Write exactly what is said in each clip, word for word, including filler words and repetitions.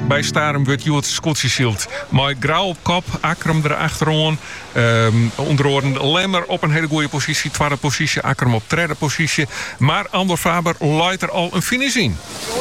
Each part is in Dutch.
bij Starum wordt Joet Scotieshield. Mooi grauw op kop, Akram erachterom. Um, onder andere Lemmer op een hele goede positie. Tweede positie, Akram op derde positie. Maar Andor Faber leidt er al een finish in.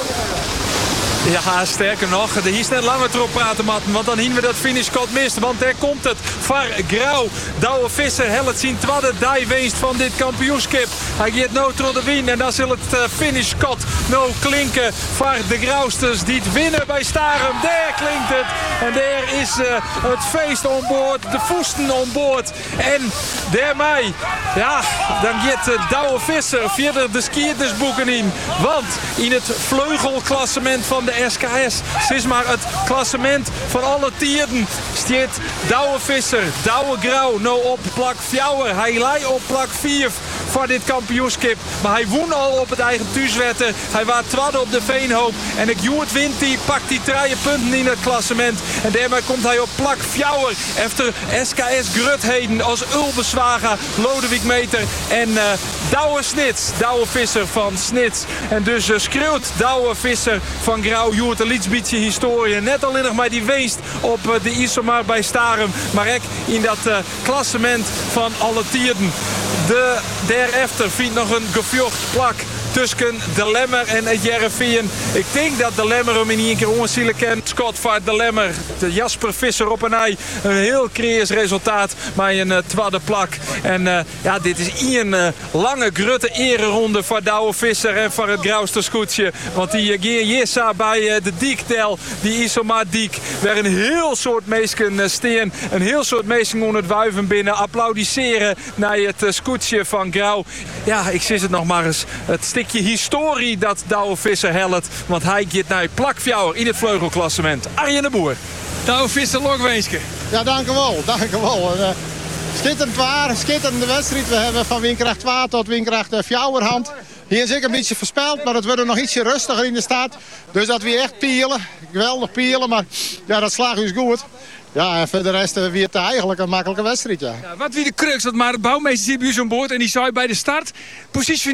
Ja, sterker nog, er is net langer erop praten, Matten, want dan zien we dat finishkot mist. Want daar komt het. Var Grauw, Douwe Visser, hel het zien tweede dijwinst van dit kampioenschap. Hij gaat nou door de win en dan zal het uh, finishkot nou klinken. Var de Grauwsters die het winnen bij Starum. Daar klinkt het. En daar is uh, het feest onboord, de voesten onboord. En daarmee, ja, dan gaat uh, Douwe Visser verder de skierdersboeken in. Want in het vleugelklassement van de S K S is maar het klassement van alle tierden. Stiert Douwe Visser, Douwe Grauw nou op plak vier. Hij leidt op plak vier voor dit kampioenschap. Maar hij won al op het eigen thuiswetter. Hij was tweede op de Veenhoop. En ik Joert wint hij, pakt die drie punten in het klassement. En daarmee komt hij op plak vier. Efter S K S Grutheden als Ulbeswaga, Lodewijk Meter en uh, Douwe Snits. Douwe Visser van Snits. En dus uh, schreeuwt Douwe Visser van Grauw. Joert een lietsbietje historie. Net alleen nog maar die weest op uh, de Isomar bij Starum. Maar ook in dat uh, klassement van alle tierden. De Derefter vindt nog een gevjocht plak tussen de Lemmer en het Jereveen. Ik denk dat de Lemmer hem in één keer onzielen kent. Scott vaart de Lemmer. De Jasper Visser op een ei. Een heel creërs resultaat. Maar een uh, tweede plak. En uh, ja, dit is een uh, lange grutte ereronde voor Douwe Visser en voor het Grauwsterscootje. Want die uh, Geer Jissa bij uh, de Diektel, die Isomar Diek, waar een heel soort meesken uh, steen. Een heel soort meesken onder het wuiven binnen. Applaudisseren naar het uh, scootje van Grauw. Ja, ik zie het nog maar eens. Het stikje historie dat Douwe Visser helpt. Want hij gaat naar plak vier in het vleugelklassement. Arjen de Boer. Douwe Visser, Lokweeske. Ja, dank u wel. Dank u wel. Uh, schitterend waar, schitterende wedstrijd. We hebben van windkracht twee tot windkracht vier hand. Hier is ik een beetje verspeld, maar het wordt nog ietsje rustiger in de stad. Dus dat we echt pielen. Geweldig pielen, maar ja, dat slaagt is goed. Ja, en voor de rest uh, weer het eigenlijk een makkelijke wedstrijd. Ja. Ja, wat wie de crux, dat maar de bouwmeester zit bij u aan boord en die zei bij de start precies